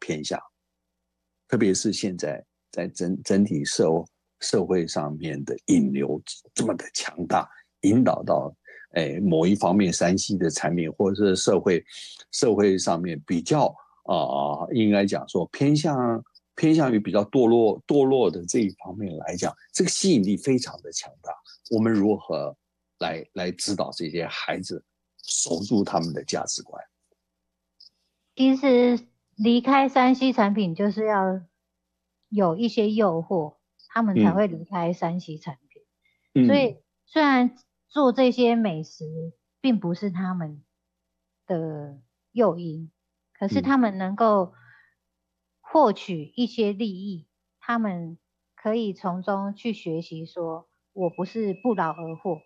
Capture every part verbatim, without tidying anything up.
偏向，特别是现在在整整体社社会上面的引流这么的强大，引导到哎某一方面三 C 的产品，或者是社会社会上面比较啊、呃，应该讲说偏向偏向于比较堕落堕落的这一方面来讲，这个吸引力非常的强大。我们如何来来指导这些孩子守住他们的价值观？ 其实离开三 C 产品就是要有一些诱惑，他们才会离开三 C 产品。嗯、所以虽然做这些美食并不是他们的诱因，可是他们能够获取一些利益，他们可以从中去学习说，我不是不劳而获。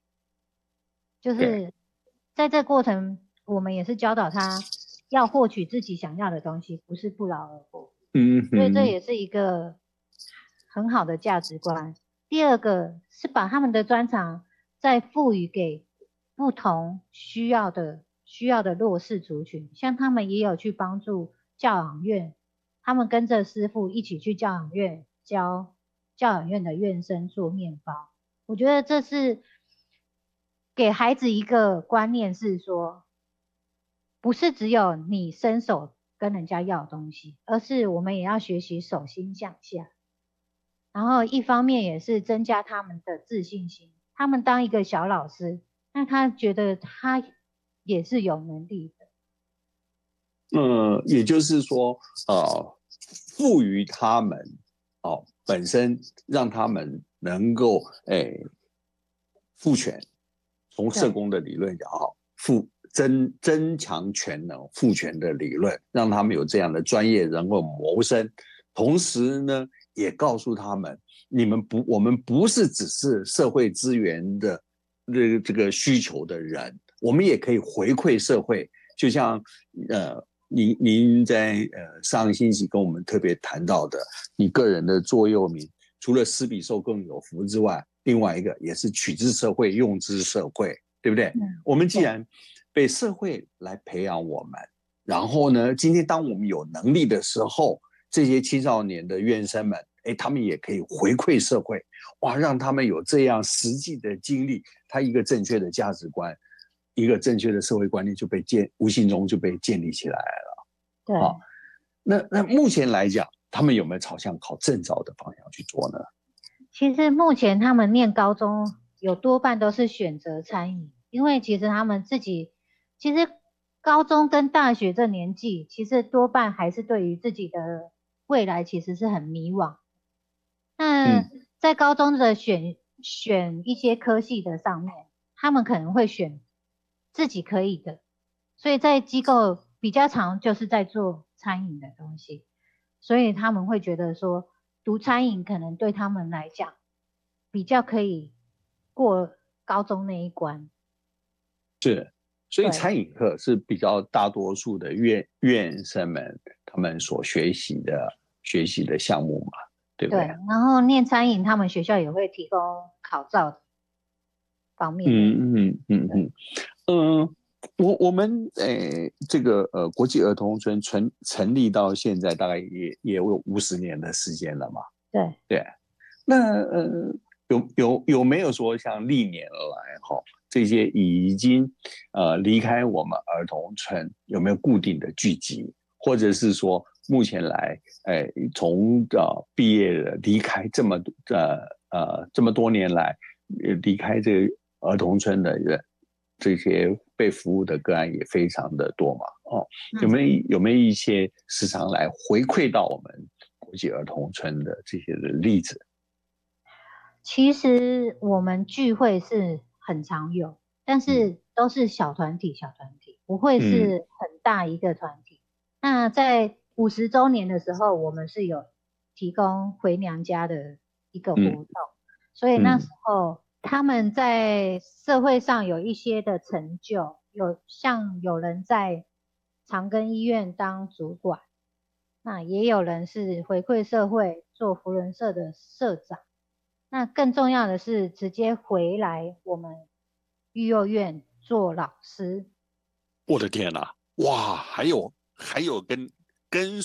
就是在这过程，我们也是教导他要获取自己想要的东西，不是不劳而获。嗯，所以这也是一个很好的价值观。第二个是把他们的专长再赋予给不同需要的需要的弱势族群，像他们也有去帮助教养院，他们跟着师傅一起去教养院教教养院的院生做面包。我觉得这是给孩子一个观念，是说不是只有你伸手跟人家要东西，而是我们也要学习手心向下，然后一方面也是增加他们的自信心。他们当一个小老师，那他觉得他也是有能力的。 嗯，也就是说，呃，赋予他们哦，本身让他们能够诶赋权，从社工的理论讲好，赋增增强权能、赋权的理论，让他们有这样的专业能够谋生。同时呢，也告诉他们，你们不，我们不是只是社会资源的这个这个需求的人，我们也可以回馈社会。就像呃，您您在呃上个星期跟我们特别谈到的，你个人的座右铭，除了施比受更有福之外，另外一个也是取之社会，用之社会，对不对？嗯、我们既然被社会来培养我们，然后呢，今天当我们有能力的时候，这些青少年的院生们，哎，他们也可以回馈社会，哇，让他们有这样实际的经历，他一个正确的价值观，一个正确的社会观念就被建，无形中就被建立起来了。 对， 好，那那目前来讲，他们有没有朝向考证照的方向去做呢？ 其实目前他们念高中有多半都是选择餐饮，因为其实他们自己，其实高中跟大学这年纪，其实多半还是对于自己的未来其实是很迷惘。那在高中的选选一些科系的上面，他们可能会选自己可以的，所以在机构比较常就是在做餐饮的东西，所以他们会觉得说读餐饮可能对他们来讲比较可以过高中那一关。 是，所以餐饮课是比较大多数的院院生们他们所学习的学习的项目嘛，对不对？ 对，然后念餐饮，他们学校也会提供考照方面的。 嗯嗯嗯嗯嗯，我我们诶这个呃国际儿童村成成立到现在大概也也有五十年的时间了嘛。 对对，那呃有有有没有说像历年来哈、哦、这些已经呃离开我们儿童村有没有固定的聚集，或者是说目前来诶从呃毕业的离开这么呃呃这么多年来离开这个儿童村的人，这些被服务的个案也非常的多嘛，哦，有没有有没有一些时常来回馈到我们国际儿童村的这些的例子？ 其实我们聚会是很常有，但是都是小团体，小团体不会是很大一个团体。嗯、那在五十周年的时候，我们是有提供回娘家的一个活动，嗯、所以那时候他们在社会上有一些的成就，有像有人在长庚医院当主管，那也有人是回馈社会做福人社的社长。那更重要的是直接回来我们育幼院做老师。 我的天哪，哇，还有还有跟跟